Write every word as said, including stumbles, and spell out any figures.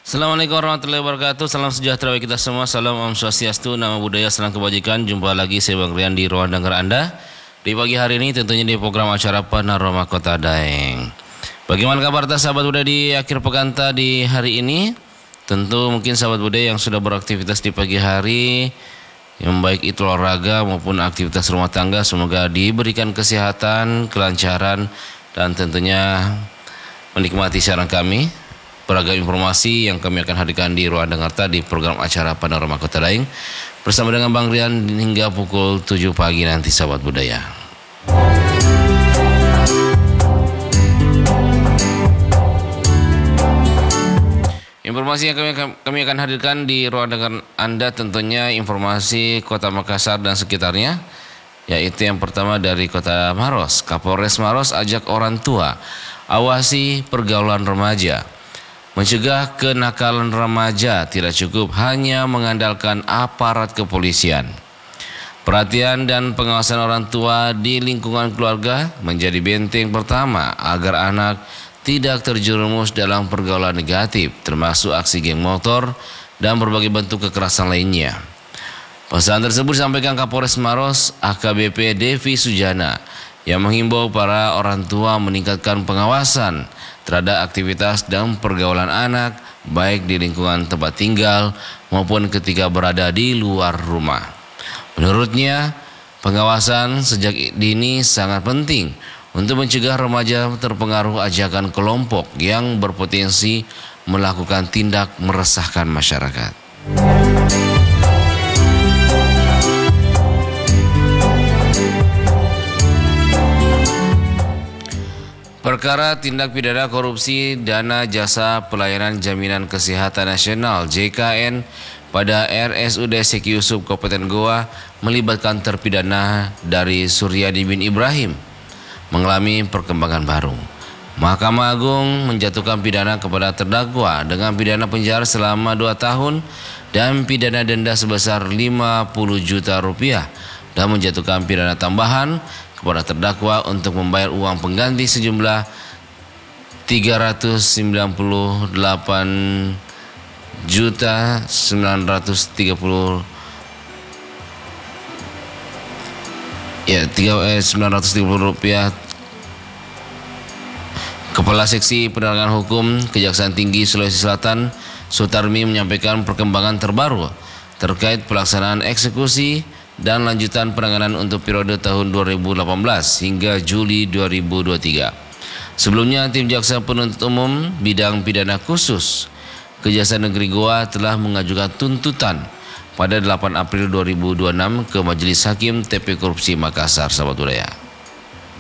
Assalamualaikum warahmatullahi wabarakatuh. Salam sejahtera bagi kita semua. Salam Om Swastiastu, nama budaya, salam kebajikan. Jumpa lagi saya Bang Rian di ruang dengar Anda di pagi hari ini, tentunya di program acara Panorama Kota Daeng. Bagaimana kabar sahabat budaya di akhir pekan di hari ini? Tentu mungkin sahabat budaya yang sudah beraktivitas di pagi hari, yang baik itu olahraga maupun aktivitas rumah tangga, semoga diberikan kesehatan, kelancaran, dan tentunya menikmati siaran kami. Beragam informasi yang kami akan hadirkan di ruang dengar di program acara Panorama Kota Daeng bersama dengan Bang Rian hingga pukul tujuh pagi nanti sahabat budaya. Informasi yang kami, kami akan hadirkan di ruang dengar Anda tentunya informasi Kota Makassar dan sekitarnya, yaitu yang pertama dari Kota Maros. Kapolres Maros ajak orang tua awasi pergaulan remaja. Mencegah kenakalan remaja tidak cukup hanya mengandalkan aparat kepolisian. Perhatian dan pengawasan orang tua di lingkungan keluarga menjadi benteng pertama agar anak tidak terjerumus dalam pergaulan negatif, termasuk aksi geng motor dan berbagai bentuk kekerasan lainnya. Pesan tersebut disampaikan Kapolres Maros A K B P Devi Sujana yang menghimbau para orang tua meningkatkan pengawasan terhadap aktivitas dan pergaulan anak, baik di lingkungan tempat tinggal maupun ketika berada di luar rumah. Menurutnya, pengawasan sejak dini sangat penting untuk mencegah remaja terpengaruh ajakan kelompok yang berpotensi melakukan tindak meresahkan masyarakat. Perkara tindak pidana korupsi dana jasa pelayanan jaminan kesehatan nasional J K N pada R S U D Seki Yusuf Kabupaten Goa melibatkan terpidana dari Suryadi bin Ibrahim mengalami perkembangan baru. Mahkamah Agung menjatuhkan pidana kepada terdakwa dengan pidana penjara selama dua tahun dan pidana denda sebesar lima puluh juta rupiah dan menjatuhkan pidana tambahan kepada terdakwa untuk membayar uang pengganti sejumlah tiga ratus sembilan puluh delapan juta sembilan ratus tiga puluh ya sembilan ratus tiga puluh rupiah. Kepala Seksi Penerangan Hukum Kejaksaan Tinggi Sulawesi Selatan Sutarmi menyampaikan perkembangan terbaru terkait pelaksanaan eksekusi dan lanjutan penanganan untuk periode tahun dua ribu delapan belas hingga Juli dua ribu dua puluh tiga. Sebelumnya, tim Jaksa Penuntut Umum Bidang Pidana Khusus Kejaksaan Negeri Goa telah mengajukan tuntutan pada delapan April dua ribu dua puluh enam ke Majelis Hakim T P Korupsi Makassar, sahabat budaya.